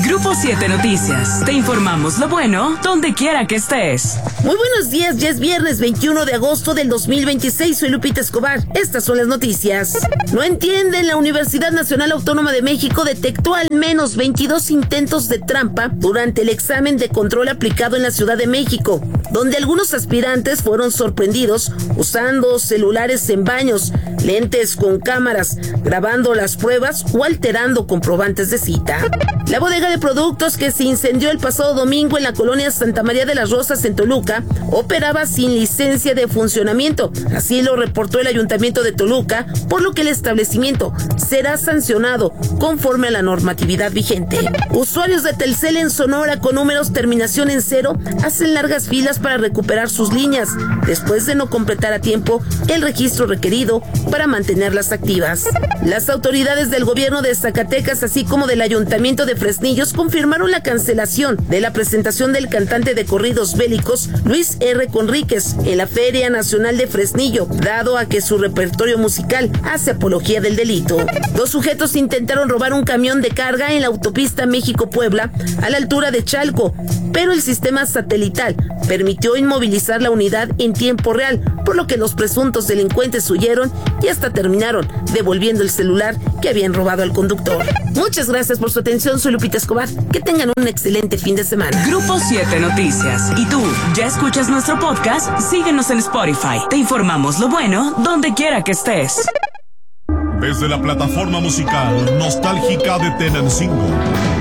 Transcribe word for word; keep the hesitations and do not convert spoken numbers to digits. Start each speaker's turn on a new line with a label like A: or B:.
A: Grupo siete Noticias. Te informamos lo bueno donde quiera que estés.
B: Muy buenos días, ya es viernes veintiuno de agosto del dos mil veintiséis. Soy Lupita Escobar. Estas son las noticias. No entienden, la Universidad Nacional Autónoma de México detectó al menos veintidós intentos de trampa durante el examen de control aplicado en la Ciudad de México, donde algunos aspirantes fueron sorprendidos usando celulares en baños, lentes con cámaras, grabando las pruebas o alterando comprobantes de cita. La bodega de productos que se incendió el pasado domingo en la colonia Santa María de las Rosas en Toluca operaba sin licencia de funcionamiento. Así lo reportó el Ayuntamiento de Toluca, por lo que el establecimiento será sancionado conforme a la normatividad vigente. Usuarios de Telcel en Sonora con números terminación en cero hacen largas filas para recuperar sus líneas, después de no completar a tiempo el registro requerido para mantenerlas activas. Las autoridades del gobierno de Zacatecas, así como del Ayuntamiento de Fresnillos, confirmaron la cancelación de la presentación del cantante de corridos bélicos Luis R. Conríquez en la Feria Nacional de Fresnillo, dado a que su repertorio musical hace apología del delito. Dos sujetos intentaron robar un camión de carga en la autopista México-Puebla a la altura de Chalco, pero el sistema satelital permitió inmovilizar la unidad en tiempo real, por lo que los presuntos delincuentes huyeron y hasta terminaron devolviendo el celular que habían robado al conductor. Muchas gracias por su atención, soy Lupita Escobar. Que tengan un excelente fin de semana.
A: Grupo siete Noticias. ¿Y tú, ya escuchas nuestro podcast? Síguenos en Spotify. Te informamos lo bueno donde quiera que estés.
C: Desde la plataforma musical nostálgica de Tenancingo,